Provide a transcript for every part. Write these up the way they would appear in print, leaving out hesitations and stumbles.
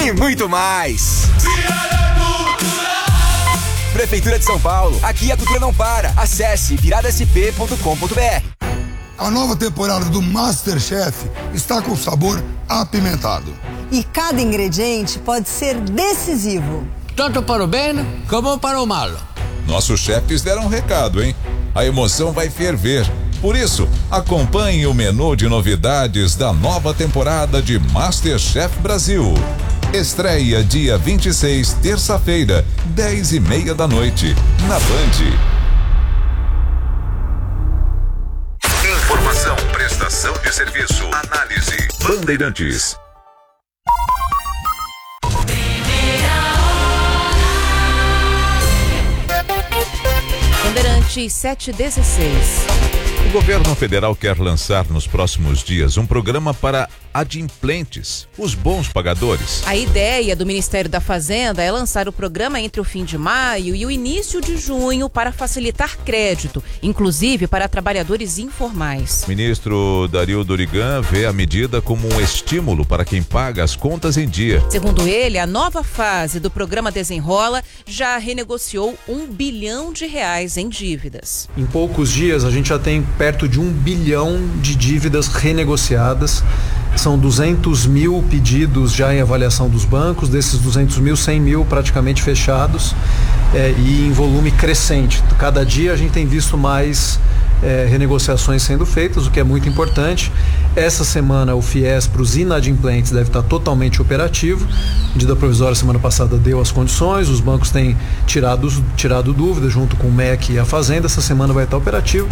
e muito mais. Prefeitura de São Paulo, aqui a cultura não para. Acesse viradasp.com.br. A nova temporada do MasterChef está com sabor apimentado. E cada ingrediente pode ser decisivo. Tanto para o bem como para o mal. Nossos chefes deram um recado, hein? A emoção vai ferver. Por isso, acompanhe o menu de novidades da nova temporada de MasterChef Brasil. Estreia dia 26, terça-feira, 10:30 da noite, na Band. Informação, prestação de serviço, análise. Bandeirantes. Bandeirantes 716. O governo federal quer lançar nos próximos dias um programa para adimplentes, os bons pagadores. A ideia do Ministério da Fazenda é lançar o programa entre o fim de maio e o início de junho para facilitar crédito, inclusive para trabalhadores informais. O ministro Dario Dorigan vê a medida como um estímulo para quem paga as contas em dia. Segundo ele, a nova fase do programa Desenrola já renegociou R$1 bilhão em dívidas. Em poucos dias, a gente já tem perto de 1 bilhão de dívidas renegociadas. São 200 mil pedidos já em avaliação dos bancos, desses 200 mil, 100 mil praticamente fechados, e em volume crescente. Cada dia a gente tem visto mais renegociações sendo feitas, o que é muito importante. Essa semana o FIES para os inadimplentes deve estar totalmente operativo. A medida provisória semana passada deu as condições, os bancos têm tirado dúvidas junto com o MEC e a Fazenda. Essa semana vai estar operativo.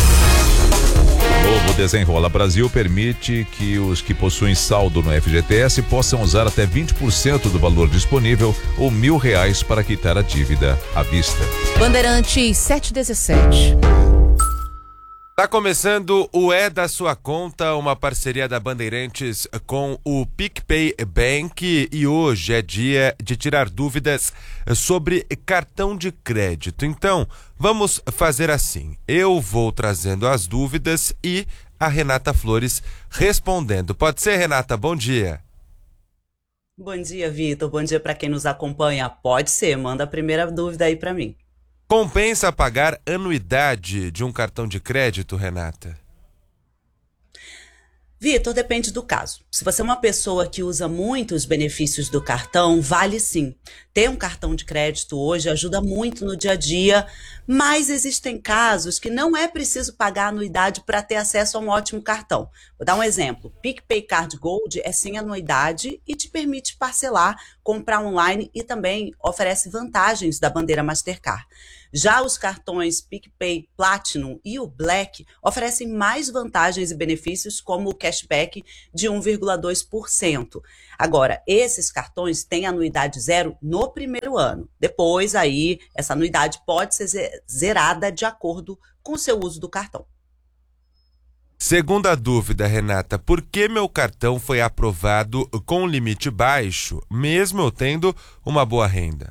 O novo Desenrola Brasil permite que os que possuem saldo no FGTS possam usar até 20% do valor disponível ou R$1.000 para quitar a dívida à vista. Bandeirantes 717. Tá começando o É da Sua Conta, uma parceria da Bandeirantes com o PicPay Bank, e hoje é dia de tirar dúvidas sobre cartão de crédito. Então, vamos fazer assim, eu vou trazendo as dúvidas e a Renata Flores respondendo. Pode ser, Renata? Bom dia. Bom dia, Vitor. Bom dia para quem nos acompanha. Pode ser, manda a primeira dúvida aí para mim. Compensa pagar anuidade de um cartão de crédito, Renata? Vitor, depende do caso. Se você é uma pessoa que usa muito os benefícios do cartão, vale sim. Ter um cartão de crédito hoje ajuda muito no dia a dia, mas existem casos que não é preciso pagar anuidade para ter acesso a um ótimo cartão. Vou dar um exemplo. PicPay Card Gold é sem anuidade e te permite parcelar, comprar online e também oferece vantagens da bandeira Mastercard. Já os cartões PicPay Platinum e o Black oferecem mais vantagens e benefícios, como o cashback de 1,2%. Agora, esses cartões têm anuidade zero no primeiro ano. Depois, aí, essa anuidade pode ser zerada de acordo com o seu uso do cartão. Segunda dúvida, Renata, por que meu cartão foi aprovado com limite baixo, mesmo eu tendo uma boa renda?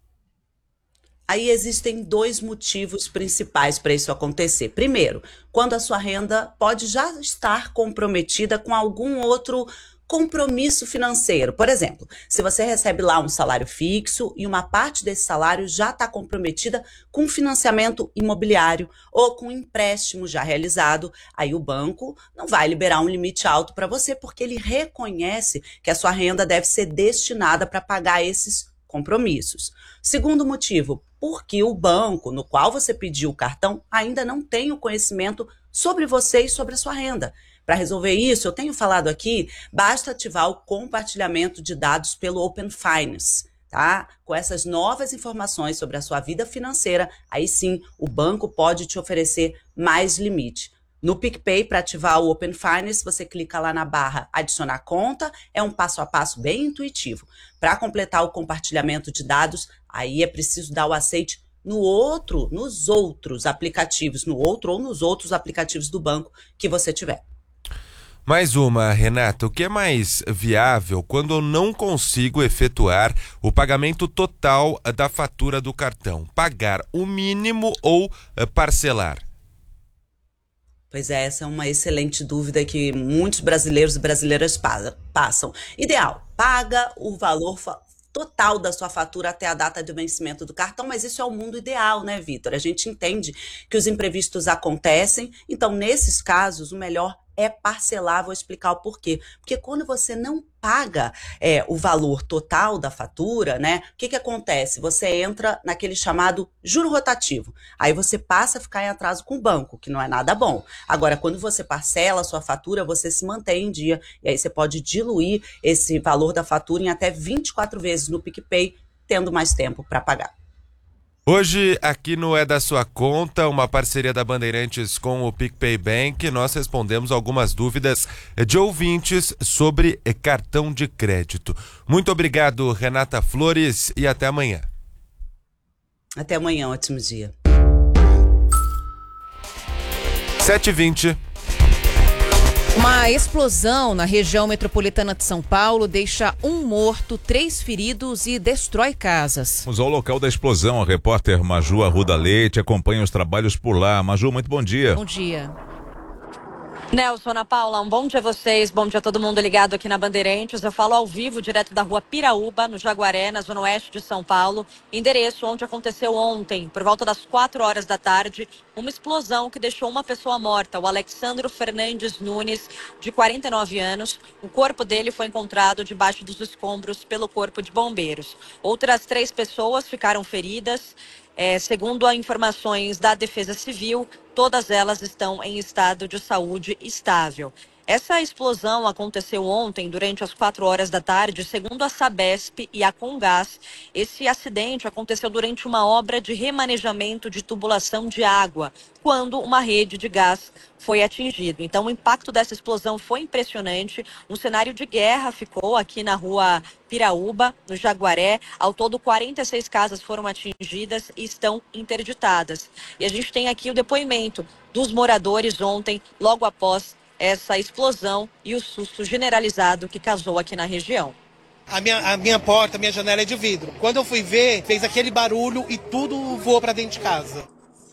Aí existem dois motivos principais para isso acontecer. Primeiro, quando a sua renda pode já estar comprometida com algum outro compromisso financeiro. Por exemplo, se você recebe lá um salário fixo e uma parte desse salário já está comprometida com financiamento imobiliário ou com empréstimo já realizado, aí o banco não vai liberar um limite alto para você, porque ele reconhece que a sua renda deve ser destinada para pagar esses compromissos. Segundo motivo, porque o banco no qual você pediu o cartão ainda não tem o conhecimento sobre você e sobre a sua renda. Para resolver isso, eu tenho falado aqui, basta ativar o compartilhamento de dados pelo Open Finance, tá? Com essas novas informações sobre a sua vida financeira, aí sim o banco pode te oferecer mais limite. No PicPay, para ativar o Open Finance, você clica lá na barra adicionar conta, é um passo a passo bem intuitivo. Para completar o compartilhamento de dados, aí é preciso dar o aceite nos outros aplicativos do banco que você tiver. Mais uma, Renata, o que é mais viável quando eu não consigo efetuar o pagamento total da fatura do cartão? Pagar o mínimo ou parcelar? Pois é, essa é uma excelente dúvida que muitos brasileiros e brasileiras passam. Ideal, paga o valor total da sua fatura até a data de vencimento do cartão, mas isso é o mundo ideal, né, Vitor? A gente entende que os imprevistos acontecem, então, nesses casos, o melhor é parcelar. Vou explicar o porquê. Porque quando você não paga o valor total da fatura, né, o que acontece? Você entra naquele chamado juro rotativo. Aí você passa a ficar em atraso com o banco, que não é nada bom. Agora, quando você parcela a sua fatura, você se mantém em dia. E aí você pode diluir esse valor da fatura em até 24 vezes no PicPay, tendo mais tempo para pagar. Hoje, aqui no É da Sua Conta, uma parceria da Bandeirantes com o PicPay Bank, nós respondemos algumas dúvidas de ouvintes sobre cartão de crédito. Muito obrigado, Renata Flores, e até amanhã. Até amanhã, ótimo dia. 7h20. Uma explosão na região metropolitana de São Paulo deixa 1 morto, 3 feridos e destrói casas. Vamos ao local da explosão. A repórter Maju Arruda Leite acompanha os trabalhos por lá. Maju, muito bom dia. Bom dia. Nelson, Ana Paula, um bom dia a vocês, bom dia a todo mundo ligado aqui na Bandeirantes. Eu falo ao vivo, direto da rua Piraúba, no Jaguaré, na zona oeste de São Paulo, endereço onde aconteceu ontem, por volta das 4 horas da tarde, uma explosão que deixou uma pessoa morta, o Alexandro Fernandes Nunes, de 49 anos. O corpo dele foi encontrado debaixo dos escombros pelo Corpo de Bombeiros. Outras 3 pessoas ficaram feridas. Segundo as informações da Defesa Civil, todas elas estão em estado de saúde estável. Essa explosão aconteceu ontem, durante as 4 horas da tarde, segundo a Sabesp e a Comgás. Esse acidente aconteceu durante uma obra de remanejamento de tubulação de água, quando uma rede de gás foi atingida. Então, o impacto dessa explosão foi impressionante. Um cenário de guerra ficou aqui na rua Piraúba, no Jaguaré. Ao todo, 46 casas foram atingidas e estão interditadas. E a gente tem aqui o depoimento dos moradores ontem, logo após essa explosão e o susto generalizado que causou aqui na região. A minha porta, a minha janela é de vidro. Quando eu fui ver, fez aquele barulho e tudo voou para dentro de casa.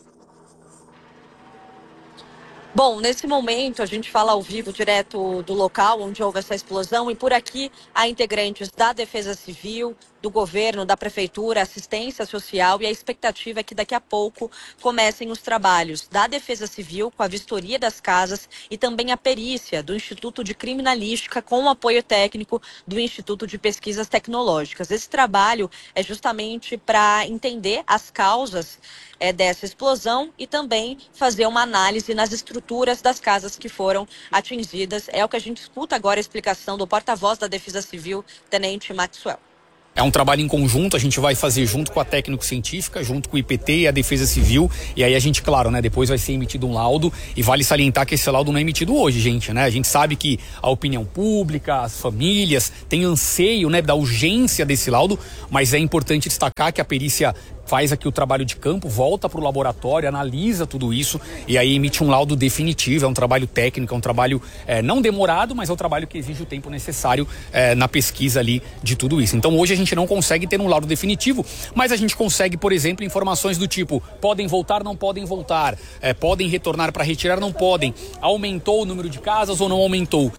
Bom, nesse momento a gente fala ao vivo direto do local onde houve essa explosão e por aqui há integrantes da Defesa Civil, do governo, da prefeitura, assistência social, e a expectativa é que daqui a pouco comecem os trabalhos da Defesa Civil com a vistoria das casas e também a perícia do Instituto de Criminalística com o apoio técnico do Instituto de Pesquisas Tecnológicas. Esse trabalho é justamente para entender as causas dessa explosão e também fazer uma análise nas estruturas das casas que foram atingidas. É o que a gente escuta agora, a explicação do porta-voz da Defesa Civil, Tenente Maxwell. É um trabalho em conjunto, a gente vai fazer junto com a técnico-científica, junto com o IPT e a Defesa Civil, e aí a gente, claro, né, depois vai ser emitido um laudo, e vale salientar que esse laudo não é emitido hoje, gente, né? A gente sabe que a opinião pública, as famílias têm anseio, né, da urgência desse laudo, mas é importante destacar que a perícia faz aqui o trabalho de campo, volta para o laboratório, analisa tudo isso e aí emite um laudo definitivo. É um trabalho técnico, é um trabalho não demorado, mas é um trabalho que exige o tempo necessário na pesquisa ali de tudo isso. Então hoje a gente não consegue ter um laudo definitivo, mas a gente consegue, por exemplo, informações do tipo: podem voltar, não podem voltar, podem retornar para retirar, não podem, aumentou o número de casas ou não aumentou.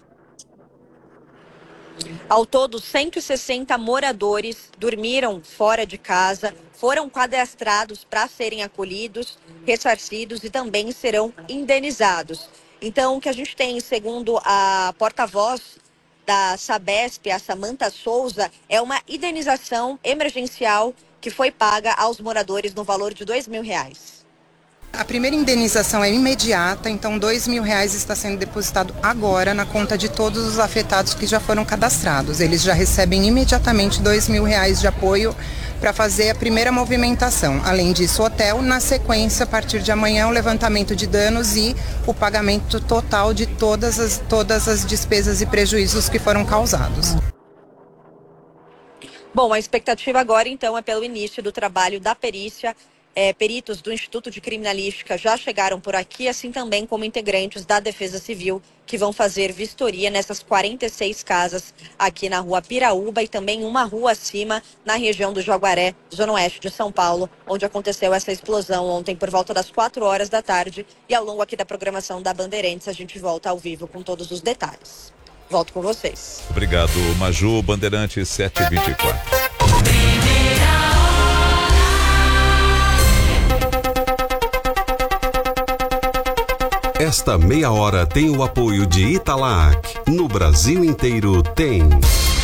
Ao todo, 160 moradores dormiram fora de casa, foram cadastrados para serem acolhidos, ressarcidos e também serão indenizados. Então, o que a gente tem, segundo a porta-voz da Sabesp, a Samantha Souza, é uma indenização emergencial que foi paga aos moradores no valor de R$2.000. A primeira indenização é imediata, então R$2.000 está sendo depositado agora na conta de todos os afetados que já foram cadastrados. Eles já recebem imediatamente R$2.000 de apoio para fazer a primeira movimentação. Além disso, o hotel, na sequência, a partir de amanhã, o levantamento de danos e o pagamento total de todas as despesas e prejuízos que foram causados. Bom, a expectativa agora, então, é pelo início do trabalho da perícia. Peritos do Instituto de Criminalística já chegaram por aqui, assim também como integrantes da Defesa Civil, que vão fazer vistoria nessas 46 casas aqui na rua Piraúba e também uma rua acima na região do Jaguaré, zona oeste de São Paulo, onde aconteceu essa explosão ontem por volta das 4 horas da tarde. E ao longo aqui da programação da Bandeirantes, a gente volta ao vivo com todos os detalhes. Volto com vocês. Obrigado, Maju. Bandeirantes 724. Esta meia hora tem o apoio de Italac. No Brasil inteiro tem.